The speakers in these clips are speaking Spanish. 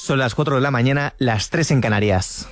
Son las 4 de la mañana, las 3 en Canarias.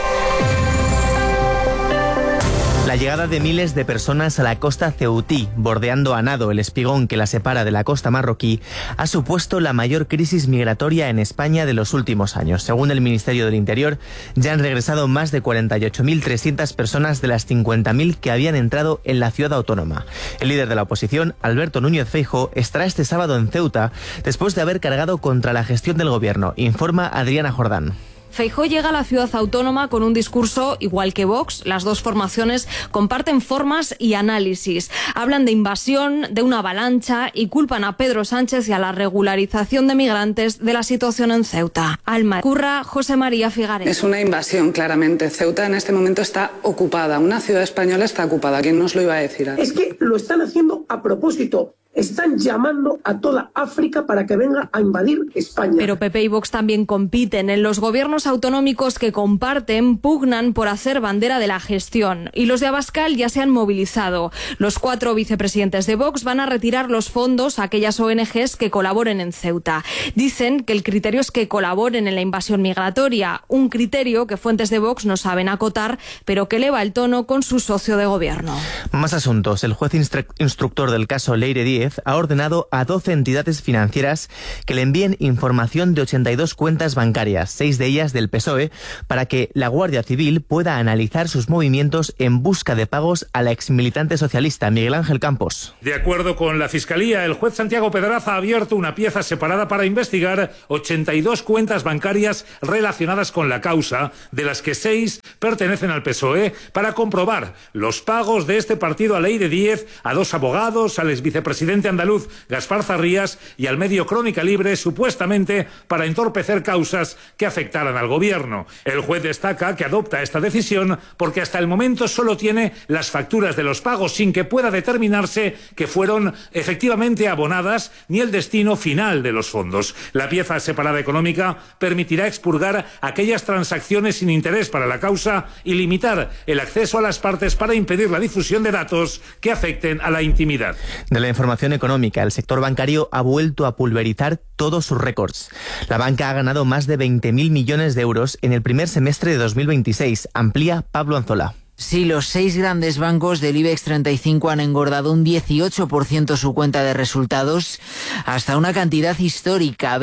La llegada de miles de personas a la costa ceutí, bordeando a nado el espigón que la separa de la costa marroquí, ha supuesto la mayor crisis migratoria en España de los últimos años. Según el Ministerio del Interior, ya han regresado más de 48.300 personas de las 50.000 que habían entrado en la ciudad autónoma. El líder de la oposición, Alberto Núñez Feijóo, estará este sábado en Ceuta después de haber cargado contra la gestión del gobierno, informa Adriana Jordán. Feijóo llega a la ciudad autónoma con un discurso igual que Vox. Las dos formaciones comparten formas y análisis. Hablan de invasión, de una avalancha y culpan a Pedro Sánchez y a la regularización de migrantes de la situación en Ceuta. Alma Curra, José María Figares. Es una invasión, claramente. Ceuta en este momento está ocupada. Una ciudad española está ocupada. ¿Quién nos lo iba a decir? Es que lo están haciendo a propósito. Están llamando a toda África para que venga a invadir España. Pero PP y Vox también compiten. En los gobiernos autonómicos que comparten pugnan por hacer bandera de la gestión. Y los de Abascal ya se han movilizado. Los 4 vicepresidentes de Vox van a retirar los fondos a aquellas ONGs que colaboren en Ceuta. Dicen que el criterio es que colaboren en la invasión migratoria. Un criterio que fuentes de Vox no saben acotar, pero que eleva el tono con su socio de gobierno. Más asuntos. El juez instructor del caso Leire Díez ha ordenado a 12 entidades financieras que le envíen información de 82 cuentas bancarias, 6 de ellas del PSOE, para que la Guardia Civil pueda analizar sus movimientos en busca de pagos a la exmilitante socialista Miguel Ángel Campos. De acuerdo con la Fiscalía, el juez Santiago Pedraza ha abierto una pieza separada para investigar 82 cuentas bancarias relacionadas con la causa, de las que 6 pertenecen al PSOE, para comprobar los pagos de este partido a Leire Díez, a 2 abogados, al exvicepresidente andaluz Gaspar Zarrías y al medio Crónica Libre, supuestamente para entorpecer causas que afectaran al gobierno. El juez destaca que adopta esta decisión porque hasta el momento solo tiene las facturas de los pagos, sin que pueda determinarse que fueron efectivamente abonadas ni el destino final de los fondos. La pieza separada económica permitirá expurgar aquellas transacciones sin interés para la causa y limitar el acceso a las partes para impedir la difusión de datos que afecten a la intimidad. De la información económica, el sector bancario ha vuelto a pulverizar todos sus récords. La banca ha ganado más de 20.000 millones de euros en el primer semestre de 2026, amplía Pablo Anzola. Sí, los 6 grandes bancos del IBEX 35 han engordado un 18% su cuenta de resultados hasta una cantidad histórica.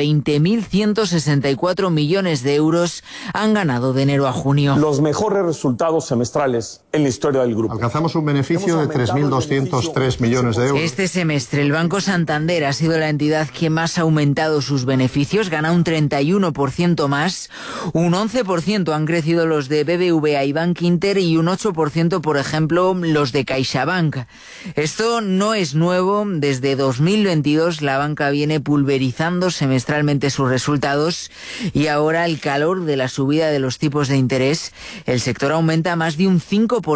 20.164 millones de euros han ganado de enero a junio. Los mejores resultados semestrales en la historia del grupo. Alcanzamos un beneficio de 3.203 millones de euros. Este semestre el Banco Santander ha sido la entidad que más ha aumentado sus beneficios, gana un 31% más. Un 11% han crecido los de BBVA y Bankinter y un 8%, por ejemplo, los de CaixaBank. Esto no es nuevo. Desde 2022 la banca viene pulverizando semestralmente sus resultados y ahora el calor de la subida de los tipos de interés, el sector aumenta más de un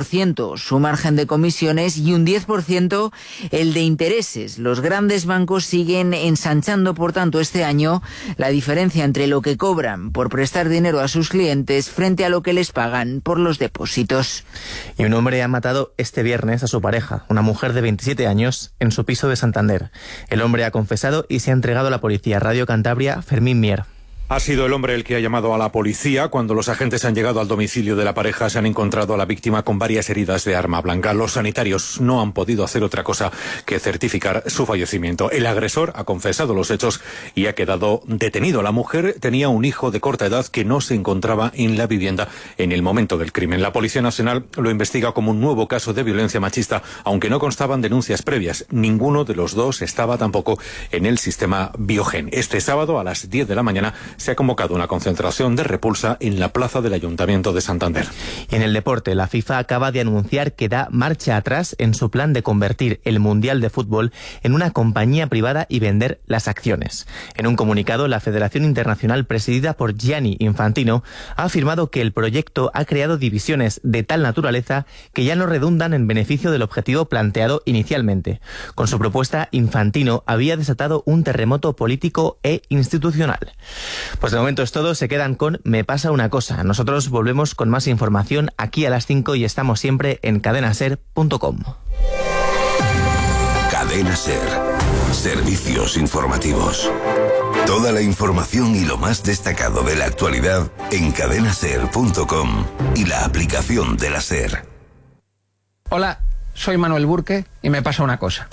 5% su margen de comisiones y un 10% el de intereses. Los grandes bancos siguen ensanchando, por tanto, este año la diferencia entre lo que cobran por prestar dinero a sus clientes frente a lo que les pagan por los depósitos. Y un hombre ha matado este viernes a su pareja, una mujer de 27 años, en su piso de Santander. El hombre ha confesado y se ha entregado a la policía. Radio Cantabria, Fermín Mier. Ha sido el hombre el que ha llamado a la policía. Cuando los agentes han llegado al domicilio de la pareja, se han encontrado a la víctima con varias heridas de arma blanca. Los sanitarios no han podido hacer otra cosa que certificar su fallecimiento. El agresor ha confesado los hechos y ha quedado detenido. La mujer tenía un hijo de corta edad que no se encontraba en la vivienda en el momento del crimen. La Policía Nacional lo investiga como un nuevo caso de violencia machista, aunque no constaban denuncias previas. Ninguno de los dos estaba tampoco en el sistema Biogen. Este sábado a las 10 de la mañana se ha convocado una concentración de repulsa en la plaza del Ayuntamiento de Santander. Y en el deporte, la FIFA acaba de anunciar que da marcha atrás en su plan de convertir el Mundial de Fútbol en una compañía privada y vender las acciones. En un comunicado, la Federación Internacional, presidida por Gianni Infantino, ha afirmado que el proyecto ha creado divisiones de tal naturaleza que ya no redundan en beneficio del objetivo planteado inicialmente. Con su propuesta, Infantino había desatado un terremoto político e institucional. Pues de momento es todo, se quedan con Me pasa una cosa. Nosotros volvemos con más información aquí a las 5 y estamos siempre en cadenaser.com. Cadena Ser. Servicios informativos. Toda la información y lo más destacado de la actualidad en cadenaser.com y la aplicación de la SER. Hola, soy Manuel Burke y me pasa una cosa.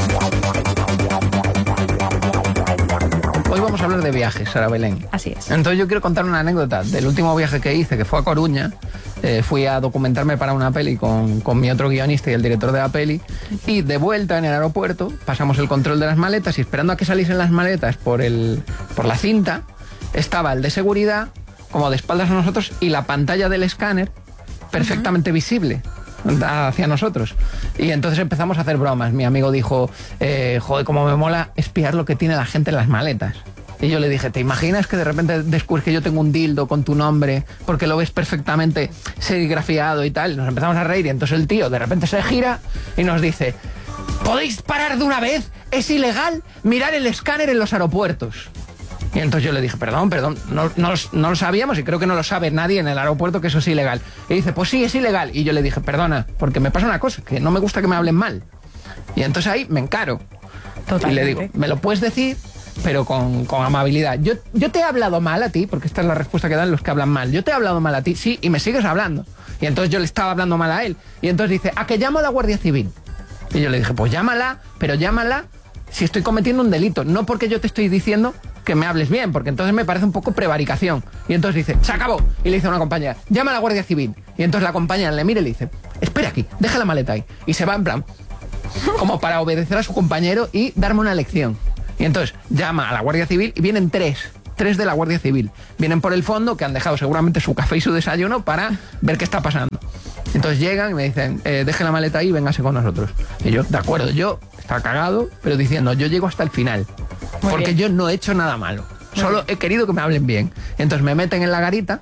Hoy vamos a hablar de viajes, Sara Belén. Así es. Entonces yo quiero contar una anécdota del último viaje que hice, que fue a Coruña. Fui a documentarme para una peli con mi otro guionista y el director de la peli, y de vuelta en el aeropuerto pasamos el control de las maletas y esperando a que saliesen las maletas por la cinta, estaba el de seguridad como de espaldas a nosotros y la pantalla del escáner perfectamente visible hacia nosotros. Y entonces empezamos a hacer bromas. Mi amigo dijo, joder, cómo me mola espiar lo que tiene la gente en las maletas. Y yo le dije, ¿te imaginas que de repente descubres que yo tengo un dildo con tu nombre porque lo ves perfectamente serigrafiado y tal? Nos empezamos a reír y entonces el tío de repente se gira y nos dice, ¿podéis parar de una vez? Es ilegal mirar el escáner en los aeropuertos. Y entonces yo le dije, perdón, no lo sabíamos y creo que no lo sabe nadie en el aeropuerto que eso es ilegal. Y dice, pues sí, es ilegal. Y yo le dije, perdona, porque me pasa una cosa, que no me gusta que me hablen mal. Y entonces ahí me encaro. Totalmente. Y le digo, ¿me lo puedes decir? Pero con amabilidad. Yo te he hablado mal a ti, porque esta es la respuesta que dan los que hablan mal. Yo te he hablado mal a ti, sí, y me sigues hablando. Y entonces yo le estaba hablando mal a él. Y entonces dice, ¿a que llamo a la Guardia Civil? Y yo le dije, pues llámala, pero llámala si estoy cometiendo un delito. No porque yo te estoy diciendo que me hables bien, porque entonces me parece un poco prevaricación. Y entonces dice, se acabó. Y le dice a una compañera, llama a la Guardia Civil. Y entonces la compañera le mira y le dice, espera aquí, deja la maleta ahí. Y se va en plan, como para obedecer a su compañero y darme una lección. Y entonces llama a la Guardia Civil y vienen tres de la Guardia Civil. Vienen por el fondo, que han dejado seguramente su café y su desayuno para ver qué está pasando. Entonces llegan y me dicen, deje la maleta ahí y véngase con nosotros. Y yo, de acuerdo, yo estaba cagado, pero diciendo, yo llego hasta el final. Muy porque bien. Yo no he hecho nada malo. Muy solo bien. He querido que me hablen bien. Entonces me meten en la garita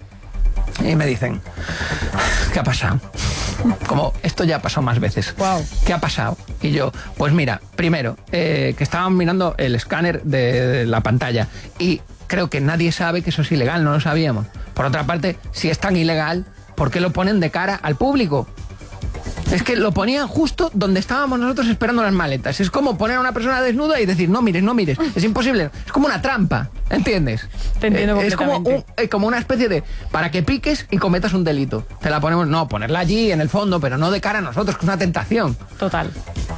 y me dicen, ¿qué ha pasado? Como esto ya ha pasado más veces. Wow. ¿Qué ha pasado? Y yo, pues mira, primero, que estaban mirando el escáner de la pantalla y creo que nadie sabe que eso es ilegal, no lo sabíamos. Por otra parte, si es tan ilegal, ¿por qué lo ponen de cara al público? Es que lo ponían justo donde estábamos nosotros esperando las maletas. Es como poner a una persona desnuda y decir, no mires, no mires. Es imposible. Es como una trampa, ¿entiendes? Te entiendo es completamente. como una especie de, para que piques y cometas un delito. Te la ponemos, no, ponerla allí en el fondo, pero no de cara a nosotros, que es una tentación. Total.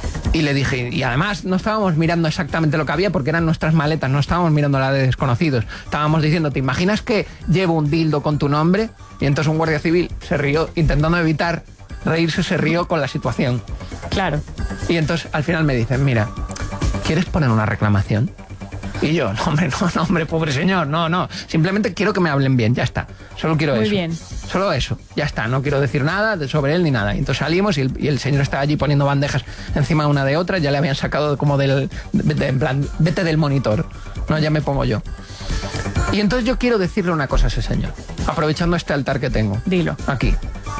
Y le dije, y además no estábamos mirando exactamente lo que había porque eran nuestras maletas, no estábamos mirando la de desconocidos. Estábamos diciendo, ¿te imaginas que llevo un dildo con tu nombre? Y entonces un guardia civil se rió, intentando evitar reírse, se rió con la situación. Claro. Y entonces al final me dicen, mira, ¿quieres poner una reclamación? Y yo, no hombre, pobre señor, no, simplemente quiero que me hablen bien, ya está, solo quiero eso. Muy bien. Solo eso, ya está, no quiero decir nada sobre él ni nada. Y entonces salimos y el señor estaba allí poniendo bandejas encima una de otra, ya le habían sacado como en plan, vete del monitor, no, ya me pongo yo. Y entonces yo quiero decirle una cosa a ese señor, aprovechando este altar que tengo. Dilo. Aquí.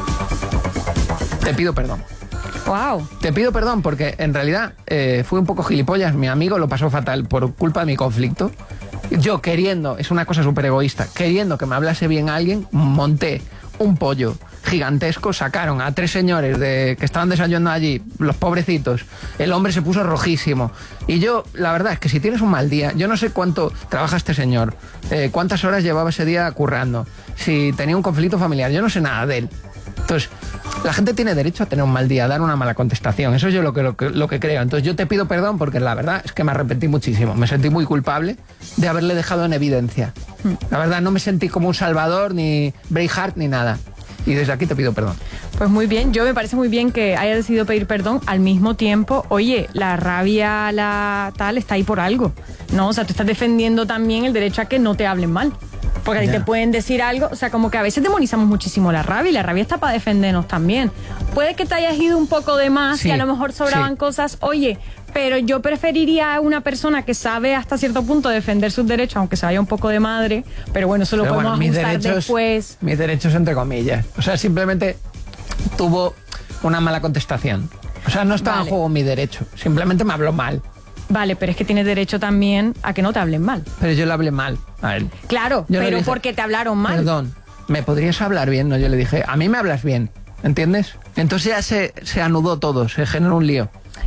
Te pido perdón. Wow. Te pido perdón porque en realidad fui un poco gilipollas. Mi amigo lo pasó fatal por culpa de mi conflicto. Yo queriendo, es una cosa súper egoísta, queriendo que me hablase bien alguien, monté un pollo gigantesco, sacaron a 3 señores que estaban desayunando allí, los pobrecitos. El hombre se puso rojísimo. Y yo, la verdad es que si tienes un mal día, yo no sé cuánto trabaja este señor, cuántas horas llevaba ese día currando, si tenía un conflicto familiar, yo no sé nada de él. Entonces, la gente tiene derecho a tener un mal día, a dar una mala contestación. Eso es yo lo que creo. Entonces yo te pido perdón porque la verdad es que me arrepentí muchísimo. Me sentí muy culpable de haberle dejado en evidencia. La verdad, no me sentí como un salvador, ni Braveheart, ni nada. Y desde aquí te pido perdón. Pues muy bien, yo me parece muy bien que haya decidido pedir perdón. Al mismo tiempo, oye, la rabia, la tal, está ahí por algo, ¿no? O sea, tú estás defendiendo también el derecho a que no te hablen mal. Porque a ti te pueden decir algo, o sea, como que a veces demonizamos muchísimo la rabia y la rabia está para defendernos también. Puede que te hayas ido un poco de más y a lo mejor sobraban cosas, oye, pero yo preferiría a una persona que sabe hasta cierto punto defender sus derechos, aunque se vaya un poco de madre, pero bueno, eso lo podemos ajustar después. Mis derechos entre comillas, o sea, simplemente tuvo una mala contestación. O sea, no estaba en juego mi derecho, simplemente me habló mal. Vale, pero es que tienes derecho también a que no te hablen mal. Pero yo le hablé mal a él. Claro, yo pero porque te hablaron mal. Perdón, ¿me podrías hablar bien? No, yo le dije, a mí me hablas bien, ¿entiendes? Entonces ya se anudó todo, se generó un lío.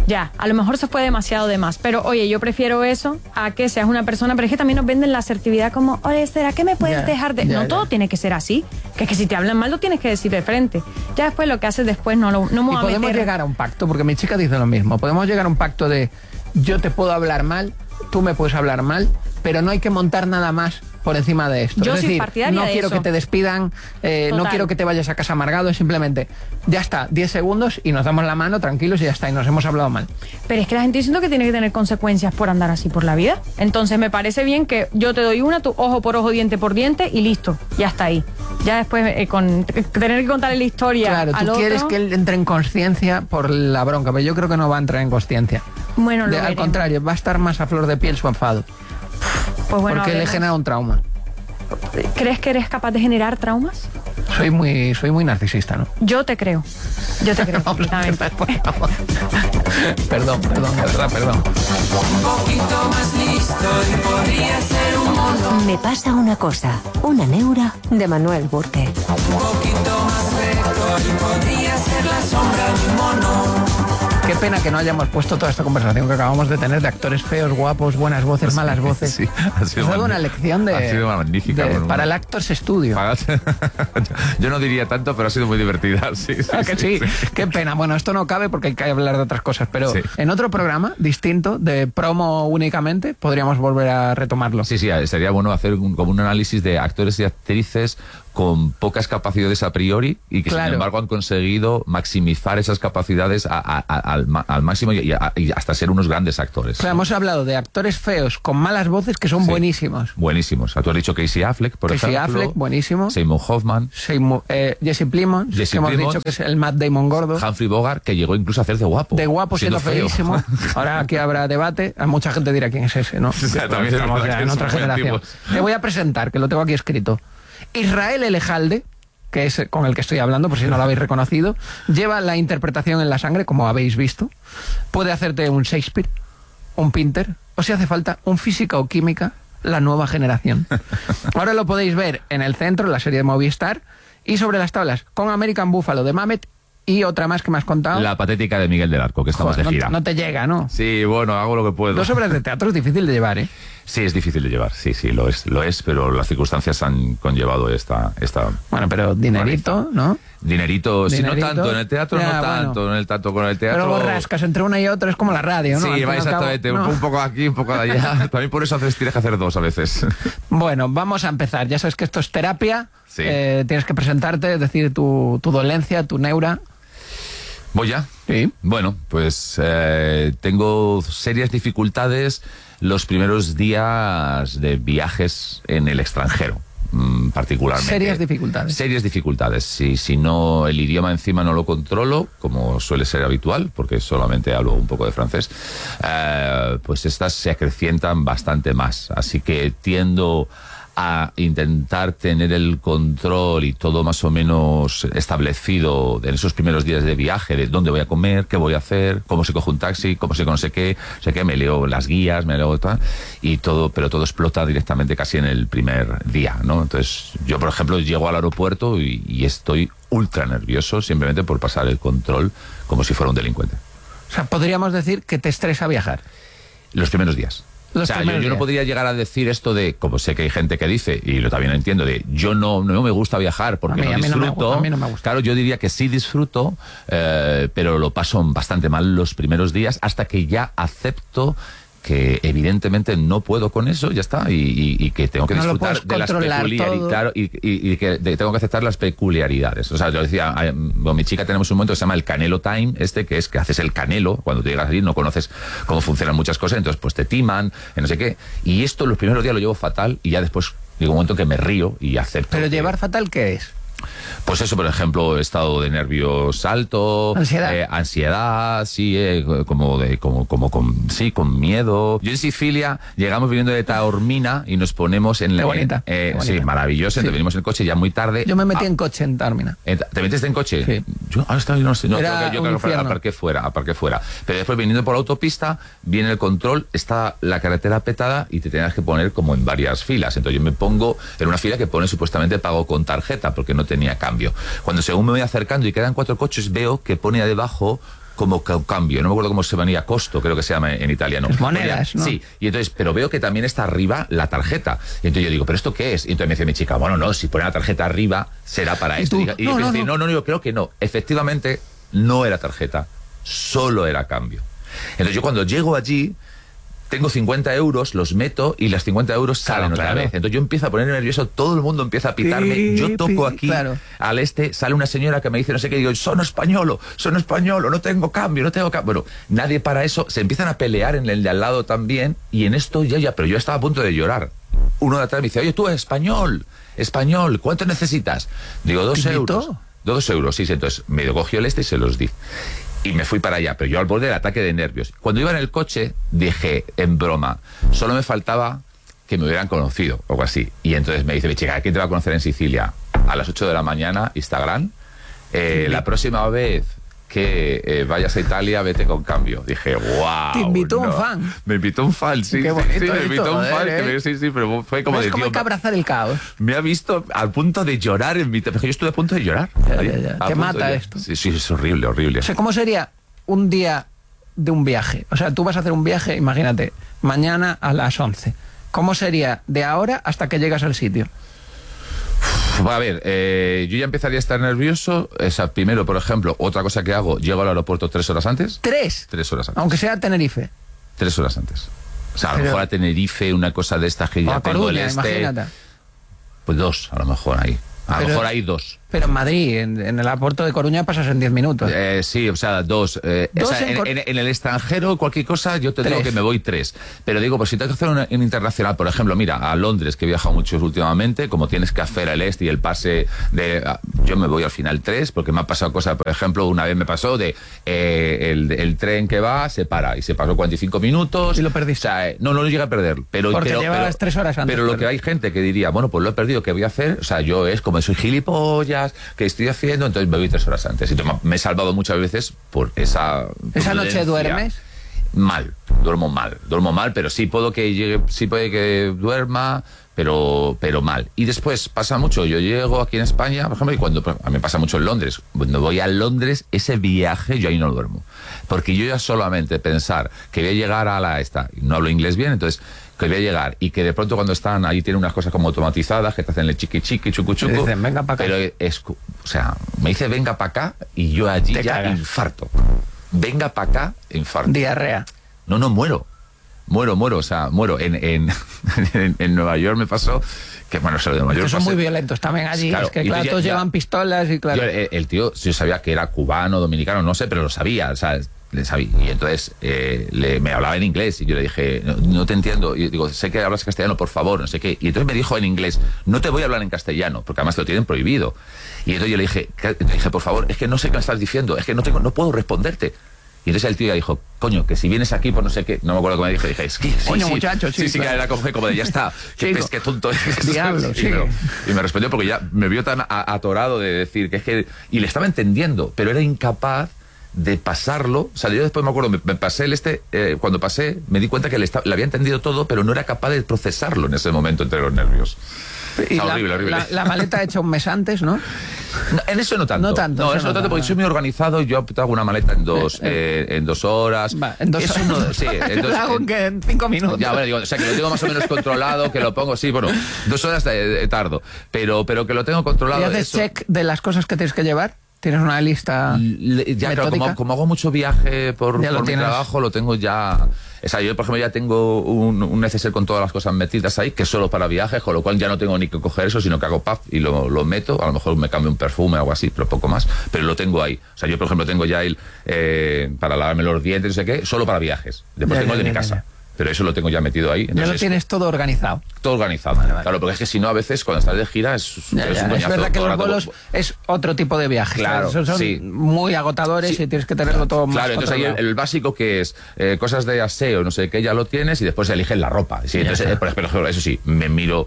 ya, a lo mejor se fue demasiado de más, pero oye, yo prefiero eso a que seas una persona, pero es que también nos venden la asertividad como, oye, ¿será que me puedes dejar de...? No todo tiene que ser así, que es que si te hablan mal lo tienes que decir de frente. Ya después lo que haces después no me voy a meter. Y podemos llegar a un pacto, porque mi chica dice lo mismo, podemos llegar a un pacto de yo te puedo hablar mal, tú me puedes hablar mal, pero no hay que montar nada más por encima de esto. Yo es soy decir, partidaria no de quiero eso. que te despidan, no quiero que te vayas a casa amargado, es simplemente, ya está, 10 segundos y nos damos la mano tranquilos y ya está, y nos hemos hablado mal. Pero es que la gente diciendo que tiene que tener consecuencias por andar así por la vida. Entonces me parece bien que yo te doy una, tú ojo por ojo, diente por diente y listo, ya está ahí. Ya después con tener que contarle la historia Claro, al tú otro... quieres que él entre en consciencia por la bronca, pero yo creo que no va a entrar en consciencia. Bueno, Al contrario, va a estar más a flor de piel su enfado. Pues bueno, porque le genera un trauma. ¿Crees que eres capaz de generar traumas? Soy muy narcisista, ¿no? Yo te creo completamente. Perdón, de verdad, perdón. Un poquito más listo y podría ser un mono. Me pasa una cosa, una neura de Manuel Burke. Un poquito más recto y podría ser la sombra de un mono. Qué pena que no hayamos puesto toda esta conversación que acabamos de tener de actores feos, guapos, buenas voces, malas voces. Sí, ha sido dado una lección ha sido magnífica. Para el Actors Studio. Yo no diría tanto, pero ha sido muy divertida. Sí, que sí. Qué pena. Bueno, esto no cabe porque hay que hablar de otras cosas, pero en otro programa distinto, de promo únicamente, podríamos volver a retomarlo. Sí, sería bueno hacer como un análisis de actores y actrices con pocas capacidades a priori y que sin embargo han conseguido maximizar esas capacidades al máximo y hasta ser unos grandes actores. Claro, hemos hablado de actores feos con malas voces que son buenísimos. Buenísimos. Tú has dicho Casey Affleck, por ejemplo. Casey Affleck, buenísimo. Seymour Hoffman. Jesse Plimons, que hemos dicho que es el Matt Damon gordo. Humphrey Bogart, que llegó incluso a hacer de guapo. De guapo siendo feísimo. Ahora aquí habrá debate. Mucha gente dirá quién es ese, ¿no? También estamos ya en otra generación. Te voy a presentar, que lo tengo aquí escrito. Israel Elejalde, que es con el que estoy hablando, por si no lo habéis reconocido, lleva la interpretación en la sangre, como habéis visto. Puede hacerte un Shakespeare, un Pinter, o si hace falta un física o química, la nueva generación. Ahora lo podéis ver en el centro, en la serie de Movistar, y sobre las tablas, con American Buffalo de Mamet y otra más que me has contado. La patética de Miguel del Arco, que estamos de gira. No te llega, ¿no? Sí, bueno, hago lo que puedo. 2 obras de teatro es difícil de llevar, ¿eh? Sí, es difícil de llevar, sí, lo es, pero las circunstancias han conllevado esta... Bueno, pero dinerito, ¿no? Dinerito, sí, no tanto, en el teatro ya, no tanto, bueno. en el tanto con el teatro... Pero borrascas entre una y otra, es como la radio, ¿no? Sí, va exactamente, un poco aquí, un poco de allá. También por eso tienes que hacer 2 a veces. Bueno, vamos a empezar. Ya sabes que esto es terapia. Sí. Tienes que presentarte, decir tu dolencia, tu neura. ¿Voy ya? Sí. Bueno, pues tengo serias dificultades los primeros días de viajes en el extranjero, particularmente. Serias dificultades. Serias dificultades. Si no, el idioma encima no lo controlo, como suele ser habitual, porque solamente hablo un poco de francés, pues estas se acrecientan bastante más. Así que tiendo a intentar tener el control y todo más o menos establecido en esos primeros días de viaje, de dónde voy a comer, qué voy a hacer, cómo se coge un taxi, cómo se conoce qué, me leo las guías, me leo tal, y todo, pero todo explota directamente casi en el primer día, ¿no? Entonces, yo, por ejemplo, llego al aeropuerto y estoy ultra nervioso simplemente por pasar el control como si fuera un delincuente. O sea, podríamos decir que te estresa viajar. Los primeros días. O sea, yo no podría llegar a decir esto de, como sé que hay gente que dice, y lo también lo entiendo, de yo no me gusta viajar porque no disfruto. A mí no me gusta. Claro, yo diría que sí disfruto, pero lo paso bastante mal los primeros días hasta que ya acepto que evidentemente no puedo con eso, ya está, y que tengo que disfrutar de las peculiaridades y que tengo que aceptar las peculiaridades. O sea, yo decía, con mi chica tenemos un momento que se llama el Canelo Time, que es que haces el canelo, cuando te llegas allí no conoces cómo funcionan muchas cosas, entonces pues te timan, no sé qué, y esto los primeros días lo llevo fatal y ya después llega un momento que me río y acepto. ¿Pero llevar fatal qué es? Pues eso, por ejemplo, estado de nervios alto, ansiedad, sí, con miedo. Yo en Sicilia llegamos viniendo de Taormina y nos ponemos en la... bonita. Sí, maravilloso, entonces venimos en coche ya muy tarde. Yo me metí en coche en Taormina. ¿Te metiste en coche? Sí. Yo ahora no sé, yo creo que aparqué fuera. Pero después viniendo por la autopista, viene el control, está la carretera petada y te tenías que poner como en varias filas. Entonces yo me pongo en una fila que pone supuestamente pago con tarjeta, porque no tenía cambio. Cuando según me voy acercando y quedan 4 coches, veo que pone debajo como cambio, no me acuerdo cómo se venía costo, creo que se llama en italiano. Es monedas, ¿no? Sí, y entonces, pero veo que también está arriba la tarjeta. Y entonces yo digo, ¿pero esto qué es? Y entonces me dice mi chica, bueno, no, si pone la tarjeta arriba, será para esto. Y no, yo creo que no. Efectivamente, no era tarjeta, solo era cambio. Entonces yo cuando llego allí, tengo 50 euros, los meto y las 50 euros salen otra vez. Entonces yo empiezo a ponerme nervioso, todo el mundo empieza a pitarme, yo toco aquí, al sale una señora que me dice no sé qué, digo, son españolo, no tengo cambio. Bueno, nadie para eso, se empiezan a pelear en el de al lado también, y en esto pero yo estaba a punto de llorar. Uno de atrás me dice, oye, tú, español, ¿cuánto necesitas? Digo, 2 euros. 2 euros, sí, entonces me cogió el y se los di. Y me fui para allá, pero yo al borde del ataque de nervios. Cuando iba en el coche, dije, en broma, solo me faltaba que me hubieran conocido, o algo así. Y entonces me dice, mi chica, ¿quién te va a conocer en Sicilia? A las 8 de la mañana, Instagram. La próxima vez que vayas a Italia, vete con cambio. Dije, wow. ¿Te invitó un fan? Me invitó un fan, sí. Qué bonito, sí, me invitó un fan. Sí, pero fue como de... Es como hay que abrazar el caos. Me ha visto al punto de llorar en mi... Porque yo estuve a punto de llorar. Ya. Te mata esto. Sí, es horrible. O sea, ¿cómo sería un día de un viaje? O sea, tú vas a hacer un viaje, imagínate, mañana a las 11. ¿Cómo sería de ahora hasta que llegas al sitio? A ver, yo ya empezaría a estar nervioso. Primero, por ejemplo, otra cosa que hago, llego al aeropuerto 3 horas antes. ¿3? 3 horas antes. Aunque sea a Tenerife. 3 horas antes. O sea, a lo mejor a Tenerife, una cosa de estas que ya tengo el imagínate. Pues 2, a lo mejor ahí. A lo mejor hay 2. Pero en Madrid, en el aeropuerto de Coruña pasas en 10 minutos. Sí, o sea, 2. En el extranjero, cualquier cosa, yo te digo que me voy 3. Pero digo, pues si tengo que hacer un internacional, por ejemplo, mira, a Londres, que he viajado mucho últimamente, como tienes que hacer el y el pase yo me voy al final 3, porque me ha pasado cosas, por ejemplo, una vez me pasó el tren que va, se para, y se pasó 45 minutos. ¿Y lo perdiste? O sea, no lo llegué a perder. Porque llevabas 3 horas antes. Pero lo que hay gente que diría, bueno, pues lo he perdido, ¿qué voy a hacer? O sea, yo es como soy gilipollas, que estoy haciendo, entonces me voy 3 horas antes. Y me he salvado muchas veces por esa... ¿Esa noche duermes? Mal, duermo mal, pero sí puede que duerma, pero mal. Y después pasa mucho, yo llego aquí en España, por ejemplo, y cuando a mí me pasa mucho en Londres, cuando voy a Londres, ese viaje yo ahí no duermo. Porque yo ya solamente pensar que voy a llegar a no hablo inglés bien, entonces... que voy a llegar y que de pronto cuando están ahí tienen unas cosas como automatizadas que te hacen el chiqui, chucu. Dicen, venga para acá. Pero o sea, me dice venga para acá y yo allí te ya cagas. Infarto. Venga para acá, infarto. Diarrea. No, muero. O sea, muero. En Nueva York me pasó que, bueno, eso de Nueva York. Son muy violentos también allí. Claro, es que claro, todos llevan pistolas y claro. El tío, yo sabía que era cubano, dominicano, no sé, pero lo sabía, o sea, y entonces me hablaba en inglés y yo le dije, no te entiendo, y digo, sé que hablas castellano, por favor, no sé qué, y entonces me dijo en inglés, no te voy a hablar en castellano, porque además te lo tienen prohibido, y entonces yo le dije, por favor, es que no sé qué me estás diciendo, es que no puedo responderte. Y entonces el tío ya dijo, coño, que si vienes aquí por no sé qué, no me acuerdo cómo me dije, es que sí, coño, muchacho, sí, claro. Que era como de, ya está, qué tonto es. Diablo, y me respondió porque ya me vio tan atorado de decir que es que, y le estaba entendiendo, pero era incapaz de pasarlo. O sea, yo después me acuerdo, me pasé cuando pasé, me di cuenta que le había entendido todo, pero no era capaz de procesarlo en ese momento entre los nervios. Y horrible. La maleta hecha un mes antes, ¿no? En eso no tanto. No, eso no tanto, porque soy muy organizado y yo hago una maleta en 2 horas. Va, en 2 horas. Sí, yo lo hago en 5 minutos. Ya, bueno, digo, o sea, que lo tengo más o menos controlado, que lo pongo, sí, bueno, 2 horas tardo, pero que lo tengo controlado. ¿Y haces check de las cosas que tienes que llevar? ¿Tienes una lista ya, metódica? Claro, como hago mucho viaje por mi trabajo, lo tengo ya... O sea, yo, por ejemplo, ya tengo un neceser con todas las cosas metidas ahí, que es solo para viajes, con lo cual ya no tengo ni que coger eso, sino que hago puff y lo meto. A lo mejor me cambio un perfume o algo así, pero poco más. Pero lo tengo ahí. O sea, yo, por ejemplo, tengo ya para lavarme los dientes, no sé qué, solo para viajes. Después tengo el de mi casa. Pero eso lo tengo ya metido ahí. Entonces, ya lo tienes todo organizado. Todo organizado. Vale. Claro, porque es que si no, a veces cuando estás de gira es un coñazo. Es verdad que los vuelos es otro tipo de viaje. Claro, son muy agotadores y tienes que tenerlo todo más. Claro, entonces ahí el básico que es cosas de aseo, no sé qué, ya lo tienes y después eliges la ropa. Sí, entonces, por ejemplo, eso sí, me miro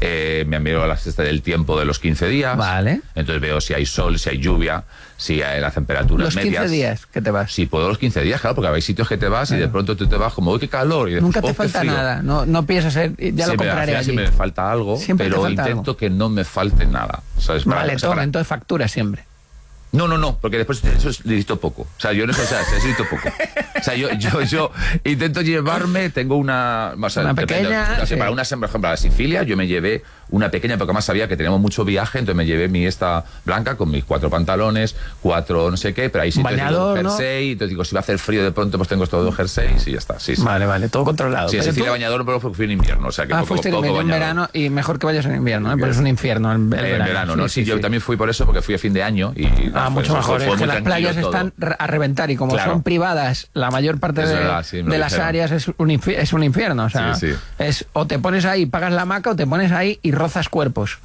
a la cesta del tiempo de los 15 días. Vale. Entonces veo si hay sol, si hay lluvia, si hay las temperaturas medias. ¿Los 15 días que te vas? Sí, puedo los 15 días, claro, porque hay sitios que te vas y de pronto tú te vas como, uy, qué calor. Y después, nunca te falta nada, no piensas, ya lo compraré allí. Si me falta algo, pero intento que no me falte nada. ¿Sabes? Vale, entonces factura siempre. No, porque después eso necesito poco. O sea, yo necesito poco. O sea, yo intento llevarme, tengo una pequeña. Para una, por ejemplo, a la Sicilia, yo me llevé una pequeña, porque además sabía que teníamos mucho viaje, entonces me llevé mi esta blanca con mis 4 pantalones, 4 no sé qué, pero ahí sí tengo jersey, entonces digo, si va a hacer frío de pronto, pues tengo estos 2 jerseys y ya está. Sí. Vale, todo controlado. Sí, Sicilia bañador, pero fui en invierno, o sea que fuiste en verano, y mejor que vayas en invierno, pero es un infierno el verano. ¿no? Sí, yo también fui por eso, porque fui a fin de año y... mucho mejor, es que las playas están a reventar y como son privadas, la mayor parte de las áreas es un infierno, o sea, es o te pones ahí, pagas la hamaca, o te pones ahí y rozas cuerpos.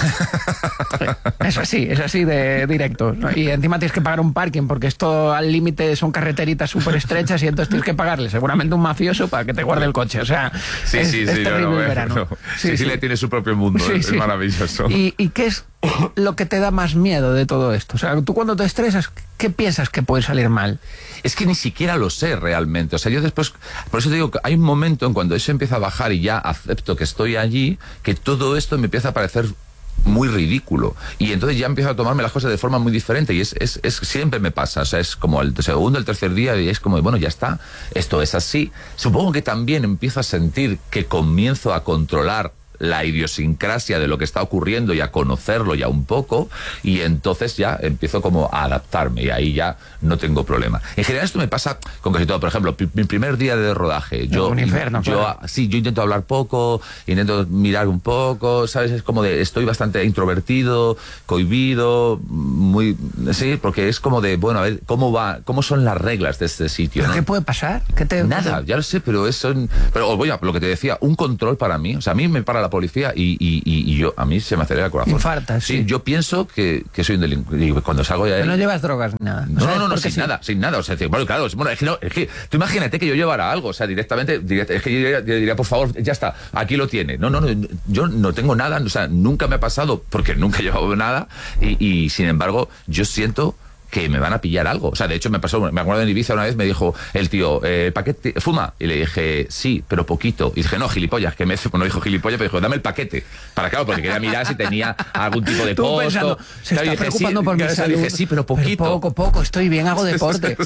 Es así de directo, ¿no? Y encima tienes que pagar un parking porque esto al límite son carreteritas súper estrechas y entonces tienes que pagarle seguramente un mafioso para que te guarde el coche, o sea, es terrible el verano. Sicilia tiene su propio mundo, es maravilloso. ¿Y qué es lo que te da más miedo de todo esto? O sea, tú cuando te estresas, ¿qué piensas que puede salir mal? Es que ni siquiera lo sé realmente. O sea, yo después... Por eso te digo que hay un momento en cuando eso empieza a bajar y ya acepto que estoy allí, que todo esto me empieza a parecer muy ridículo. Y entonces ya empiezo a tomarme las cosas de forma muy diferente. Y siempre me pasa. O sea, es como el segundo, el tercer día y es como, bueno, ya está. Esto es así. Supongo que también empiezo a sentir que comienzo a controlar la idiosincrasia de lo que está ocurriendo y a conocerlo ya un poco, y entonces ya empiezo como a adaptarme y ahí ya no tengo problema. En general esto me pasa con casi todo. Por ejemplo, mi primer día de rodaje, un infierno, claro. Sí, yo intento hablar poco, intento mirar un poco, ¿sabes? Es como estoy bastante introvertido, cohibido, porque es como de, bueno, a ver, ¿cómo son las reglas de este sitio? ¿Pero qué puede pasar? Nada, ya lo sé, pero bueno, lo que te decía, un control para mí, o sea, a mí me para la policía y a mí se me acelera el corazón. Infartas, sí. Yo pienso que soy un delincuente. Cuando salgo de ahí... Pero no llevas drogas ni nada. No, sin nada. O sea, bueno, claro, es que tú imagínate que yo llevara algo, o sea, directamente, es que yo diría, por favor, ya está, aquí lo tiene. No, yo no tengo nada, o sea, nunca me ha pasado, porque nunca he llevado nada, y sin embargo, yo siento que me van a pillar algo. O sea, de hecho me acuerdo en Ibiza una vez, me dijo el tío, ¿paquete fuma? Y le dije, sí, pero poquito. Y dije, no, gilipollas, no dijo gilipollas, pero dijo, dame el paquete. Porque quería mirar si tenía algún tipo de posto. Pensando, se está preocupando por mi salud. Dije, sí, pero poquito. Pero poco, estoy bien, hago deporte.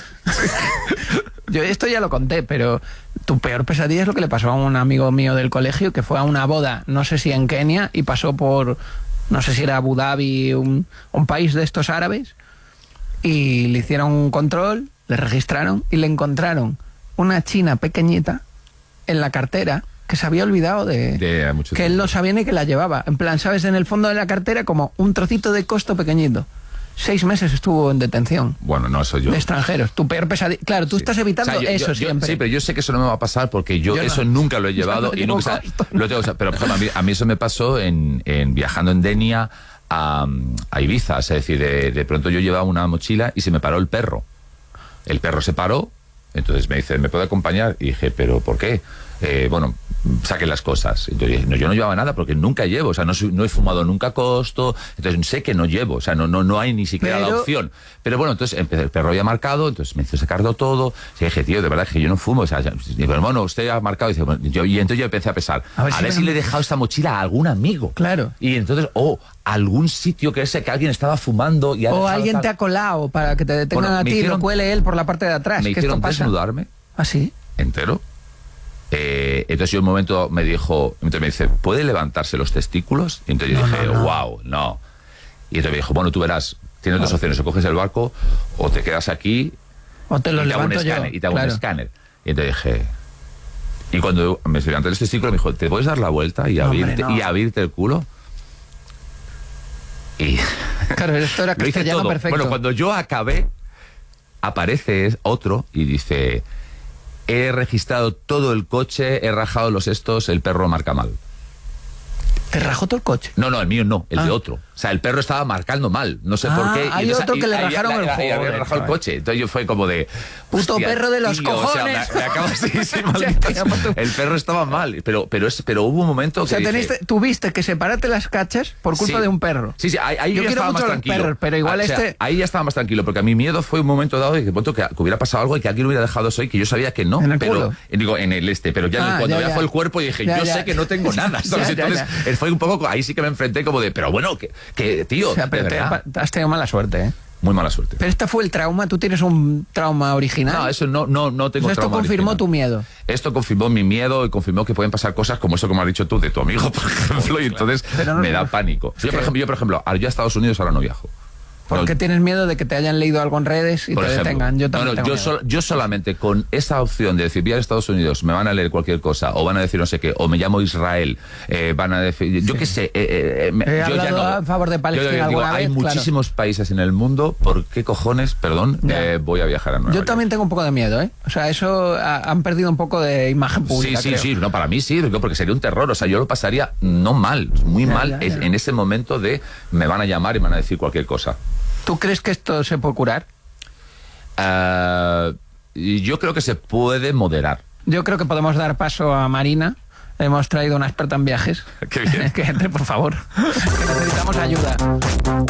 Yo esto ya lo conté, pero tu peor pesadilla es lo que le pasó a un amigo mío del colegio, que fue a una boda, no sé si en Kenia, y pasó por, no sé si era Abu Dhabi, un país de estos árabes, y le hicieron un control, le registraron y le encontraron una china pequeñita en la cartera que se había olvidado que él no sabía ni que la llevaba. En plan, ¿sabes? En el fondo de la cartera como un trocito de costo pequeñito. 6 meses estuvo en detención. Bueno, no, eso yo... De extranjeros. Tu peor pesadilla... Claro, tú estás evitando eso siempre. Sí, pero yo sé que eso no me va a pasar porque yo eso nunca lo he llevado y nunca... Lo tengo, pero por ejemplo, a mí eso me pasó en viajando en Denia a Ibiza, es decir, de pronto yo llevaba una mochila y se me paró el perro. El perro se paró, entonces me dice, ¿me puede acompañar? Y dije, ¿pero por qué? Bueno, saquen las cosas. Entonces, yo no llevaba nada porque nunca llevo, o sea, no he fumado nunca costo, entonces sé que no llevo, o sea, no hay ni siquiera la opción. Pero bueno, entonces el perro ya marcado, entonces me hizo sacarlo todo, y dije, tío, de verdad que yo no fumo, o sea, pero bueno, usted ha marcado, y entonces yo empecé a pensar, a ver si le he dejado esta mochila a algún amigo. Claro. Y entonces, algún sitio que alguien estaba fumando y o alguien te ha colado para que te detengan a ti y lo cuele él por la parte de atrás. Me hicieron desnudarme. ¿Ah, sí? Entero. Entonces yo en un momento me dice, ¿puede levantarse los testículos? Y entonces yo dije, wow, no. Y entonces me dijo, bueno, tú verás, tienes dos opciones, o coges el barco o te quedas aquí o te lo levanto yo. Y te hago un escáner. Y entonces dije... Y cuando me levanté los testículos me dijo, ¿te puedes dar la vuelta y abrirte el culo? Y... Claro, esto era castellano perfecto. Bueno, cuando yo acabé, aparece otro y dice... He registrado todo el coche, he rajado los estos, el perro marca mal. ¿Te rajó todo el coche? No, el mío no, el de otro. O sea, el perro estaba marcando mal, no sé por qué. Hay otro que le rajaron el juego. Había rajado el coche. Entonces yo fue como de... Puto perro de los cojones. O sea, me acabo el perro estaba mal, pero hubo un momento que... O sea, tuviste que separarte las cachas por culpa de un perro. Sí, ahí yo estaba más tranquilo. Perros, pero igual ahí ya estaba más tranquilo, porque a mi miedo fue un momento dado de que hubiera pasado algo y que alguien hubiera dejado eso y que yo sabía que no. ¿En el culo? Digo, en el pero ya cuando ya fue el cuerpo y dije, yo sé que no tengo nada. Entonces fue un poco... Ahí sí que me enfrenté como de, pero bueno, que tío, o sea, pero has tenido mala suerte, ¿eh? Muy mala suerte. Pero este fue el trauma, ¿tú tienes un trauma original? No, eso no tengo esto trauma confirmó original. tu miedo. Esto confirmó mi miedo y confirmó que pueden pasar cosas como eso que me has dicho tú, de tu amigo, por ejemplo, y entonces me da pánico. Yo, por ejemplo, yo a Estados Unidos ahora no viajo. ¿Por qué tienes miedo de que te hayan leído algo en redes y te detengan? Yo también tengo miedo. Yo solamente con esa opción de decir, voy a Estados Unidos, me van a leer cualquier cosa, o van a decir no sé qué, o me llamo Israel, van a decir, yo qué sé. He hablado a favor de Palestina alguna vez, hay muchísimos países en el mundo, ¿por qué cojones, voy a viajar a Nueva York? Yo también tengo un poco de miedo, ¿eh? O sea, eso han perdido un poco de imagen pública. Sí, no, para mí sí, porque sería un terror, o sea, yo lo pasaría no mal, muy mal, en ese momento de me van a llamar y me van a decir cualquier cosa. ¿Tú crees que esto se puede curar? Yo creo que se puede moderar. Yo creo que podemos dar paso a Marina. Hemos traído una experta en viajes. Qué bien. Que entre, por favor. Que necesitamos ayuda.